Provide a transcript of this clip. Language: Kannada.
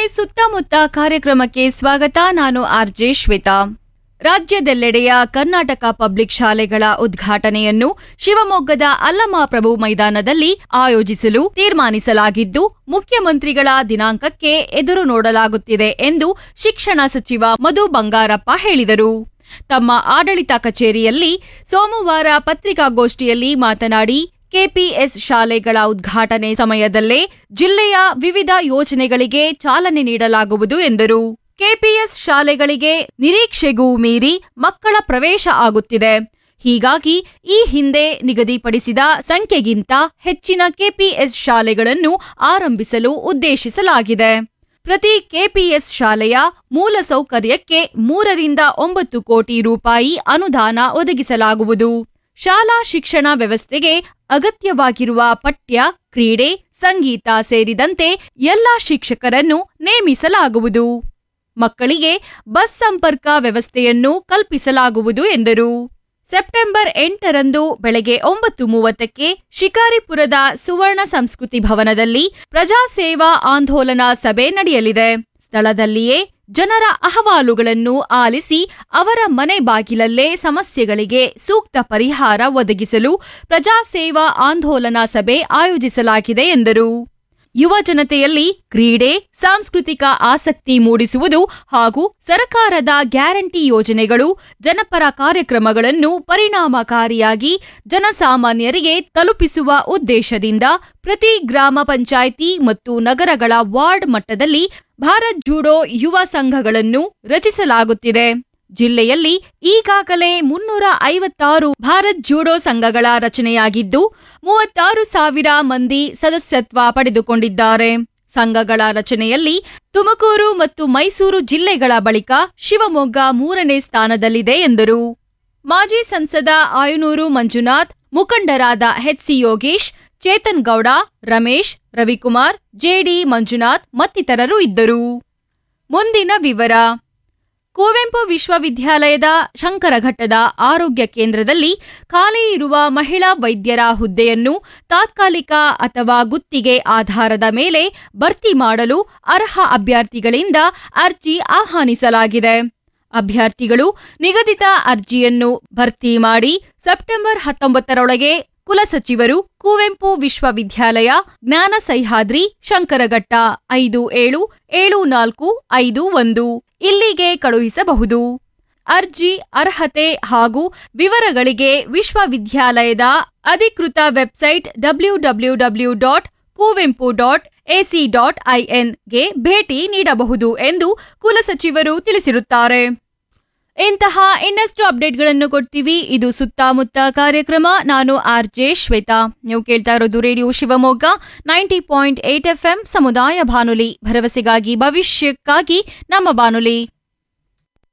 ಸುತ್ತಮುತ್ತ ಕಾರ್ಯಕ್ರಮಕ್ಕೆ ಸ್ವಾಗತ. ನಾನು ಆರ್ಜೆ ಶ್ವೇತಾ. ರಾಜ್ಯದೆಲ್ಲೆಡೆಯ ಕರ್ನಾಟಕ ಪಬ್ಲಿಕ್ ಶಾಲೆಗಳ ಉದ್ಘಾಟನೆಯನ್ನು ಶಿವಮೊಗ್ಗದ ಅಲ್ಲಮಪ್ರಭು ಮೈದಾನದಲ್ಲಿ ಆಯೋಜಿಸಲು ತೀರ್ಮಾನಿಸಲಾಗಿದ್ದು, ಮುಖ್ಯಮಂತ್ರಿಗಳ ದಿನಾಂಕಕ್ಕೆ ಎದುರು ನೋಡಲಾಗುತ್ತಿದೆ ಎಂದು ಶಿಕ್ಷಣ ಸಚಿವ ಮಧು ಬಂಗಾರಪ್ಪ ಹೇಳಿದರು. ತಮ್ಮ ಆಡಳಿತ ಕಚೇರಿಯಲ್ಲಿ ಸೋಮವಾರ ಪತ್ರಿಕಾಗೋಷ್ಠಿಯಲ್ಲಿ ಮಾತನಾಡಿ, ಕೆಪಿಎಸ್ ಶಾಲೆಗಳ ಉದ್ಘಾಟನೆ ಸಮಯದಲ್ಲೇ ಜಿಲ್ಲೆಯ ವಿವಿಧ ಯೋಜನೆಗಳಿಗೆ ಚಾಲನೆ ನೀಡಲಾಗುವುದು ಎಂದರು. ಕೆಪಿಎಸ್ ಶಾಲೆಗಳಿಗೆ ನಿರೀಕ್ಷೆಗೂ ಮೀರಿ ಮಕ್ಕಳ ಪ್ರವೇಶ ಆಗುತ್ತಿದೆ. ಹೀಗಾಗಿ ಈ ಹಿಂದೆ ನಿಗದಿಪಡಿಸಿದ ಸಂಖ್ಯೆಗಿಂತ ಹೆಚ್ಚಿನ ಕೆಪಿಎಸ್ ಶಾಲೆಗಳನ್ನು ಆರಂಭಿಸಲು ಉದ್ದೇಶಿಸಲಾಗಿದೆ. ಪ್ರತಿ ಕೆಪಿಎಸ್ ಶಾಲೆಯ ಮೂಲಸೌಕರ್ಯಕ್ಕೆ 3 ರಿಂದ 9 ಕೋಟಿ ರೂಪಾಯಿ ಅನುದಾನ ಒದಗಿಸಲಾಗುವುದು. ಶಾಲಾ ಶಿಕ್ಷಣ ವ್ಯವಸ್ಥೆಗೆ ಅಗತ್ಯವಾಗಿರುವ ಪಠ್ಯ, ಕ್ರೀಡೆ, ಸಂಗೀತ ಸೇರಿದಂತೆ ಎಲ್ಲಾ ಶಿಕ್ಷಕರನ್ನು ನೇಮಿಸಲಾಗುವುದು. ಮಕ್ಕಳಿಗೆ ಬಸ್ ಸಂಪರ್ಕ ವ್ಯವಸ್ಥೆಯನ್ನು ಕಲ್ಪಿಸಲಾಗುವುದು ಎಂದರು. ಸೆಪ್ಟೆಂಬರ್ 8ರಂದು ಬೆಳಗ್ಗೆ 9:30ಕ್ಕೆ ಶಿಕಾರಿಪುರದ ಸುವರ್ಣ ಸಂಸ್ಕೃತಿ ಭವನದಲ್ಲಿ ಪ್ರಜಾಸೇವಾ ಆಂದೋಲನ ಸಭೆ ನಡೆಯಲಿದೆ. ಸ್ಥಳದಲ್ಲಿಯೇ ಜನರ ಅಹವಾಲುಗಳನ್ನು ಆಲಿಸಿ ಅವರ ಮನೆ ಬಾಗಿಲಲ್ಲೇ ಸಮಸ್ಯೆಗಳಿಗೆ ಸೂಕ್ತ ಪರಿಹಾರ ಒದಗಿಸಲು ಪ್ರಜಾಸೇವಾ ಆಂದೋಲನ ಸಭೆ ಆಯೋಜಿಸಲಾಗಿದೆ ಎಂದರು. ಯುವ ಜನತೆಯಲ್ಲಿ ಕ್ರೀಡೆ, ಸಾಂಸ್ಕೃತಿಕ ಆಸಕ್ತಿ ಮೂಡಿಸುವುದು ಹಾಗೂ ಸರ್ಕಾರದ ಗ್ಯಾರಂಟಿ ಯೋಜನೆಗಳು, ಜನಪರ ಕಾರ್ಯಕ್ರಮಗಳನ್ನು ಪರಿಣಾಮಕಾರಿಯಾಗಿ ಜನಸಾಮಾನ್ಯರಿಗೆ ತಲುಪಿಸುವ ಉದ್ದೇಶದಿಂದ ಪ್ರತಿ ಗ್ರಾಮ ಪಂಚಾಯಿತಿ ಮತ್ತು ನಗರಗಳ ವಾರ್ಡ್ ಮಟ್ಟದಲ್ಲಿ ಭಾರತ್ ಜೂಡೋ ಯುವ ಸಂಘಗಳನ್ನು ರಚಿಸಲಾಗುತ್ತಿದೆ. ಜಿಲ್ಲೆಯಲ್ಲಿ ಈಗಾಗಲೇ 356 ಭಾರತ್ ಜೂಡೋ ಸಂಘಗಳ ರಚನೆಯಾಗಿದ್ದು 36,000 ಮಂದಿ ಸದಸ್ಯತ್ವ ಪಡೆದುಕೊಂಡಿದ್ದಾರೆ. ಸಂಘಗಳ ರಚನೆಯಲ್ಲಿ ತುಮಕೂರು ಮತ್ತು ಮೈಸೂರು ಜಿಲ್ಲೆಗಳ ಬಳಿಕ ಶಿವಮೊಗ್ಗ 3ನೇ ಸ್ಥಾನದಲ್ಲಿದೆ ಎಂದರು. ಮಾಜಿ ಸಂಸದ ಆಯನೂರು ಮಂಜುನಾಥ್, ಮುಖಂಡರಾದ ಎಚ್.ಸಿ. ಯೋಗೇಶ್, ಚೇತನ್ ಗೌಡ, ರಮೇಶ್, ರವಿಕುಮಾರ್, ಜೆಡಿ ಮಂಜುನಾಥ್ ಮತ್ತಿತರರು ಇದ್ದರು. ಮುಂದಿನ ವಿವರ. ಕುವೆಂಪು ವಿಶ್ವವಿದ್ಯಾಲಯದ ಶಂಕರಘಟ್ಟದ ಆರೋಗ್ಯ ಕೇಂದ್ರದಲ್ಲಿ ಖಾಲಿ ಇರುವ ಮಹಿಳಾ ವೈದ್ಯರ ಹುದ್ದೆಯನ್ನು ತಾತ್ಕಾಲಿಕ ಅಥವಾ ಗುತ್ತಿಗೆ ಆಧಾರದ ಮೇಲೆ ಭರ್ತಿ ಮಾಡಲು ಅರ್ಹ ಅಭ್ಯರ್ಥಿಗಳಿಂದ ಅರ್ಜಿ ಆಹ್ವಾನಿಸಲಾಗಿದೆ. ಅಭ್ಯರ್ಥಿಗಳು ನಿಗದಿತ ಅರ್ಜಿಯನ್ನು ಭರ್ತಿ ಮಾಡಿ ಸೆಪ್ಟೆಂಬರ್ 19ರೊಳಗೆ ಕುಲಸಚಿವರು, ಕುವೆಂಪು ವಿಶ್ವವಿದ್ಯಾಲಯ, ಜ್ಞಾನ ಸಹ್ಯಾದ್ರಿ, ಶಂಕರಘಟ್ಟ 577451 ಇಲ್ಲಿಗೆ ಕಳುಹಿಸಬಹುದು. ಅರ್ಜಿ ಅರ್ಹತೆ ಹಾಗೂ ವಿವರಗಳಿಗೆ ವಿಶ್ವವಿದ್ಯಾಲಯದ ಅಧಿಕೃತ ವೆಬ್ಸೈಟ್ www.kuvempu.ac.in ಗೆ ಭೇಟಿ ನೀಡಬಹುದು ಎಂದು ಕುಲಸಚಿವರು ತಿಳಿಸಿರುತ್ತಾರೆ. ಇಂತಹ ಇನ್ನಷ್ಟು ಅಪ್ಡೇಟ್ಗಳನ್ನು ಕೊಡ್ತೀವಿ. ಇದು ಸುತ್ತಮುತ್ತ ಕಾರ್ಯಕ್ರಮ. ನಾನು ಆರ್ಜೆ ಶ್ವೇತಾ. ನೀವು ಕೇಳ್ತಾ ಇರೋದು ರೇಡಿಯೋ ಶಿವಮೊಗ್ಗ 90.8 FM ಸಮುದಾಯ ಬಾನುಲಿ, ಭರವಸೆಗಾಗಿ ಭವಿಷ್ಯಕ್ಕಾಗಿ ನಮ್ಮ ಬಾನುಲಿ.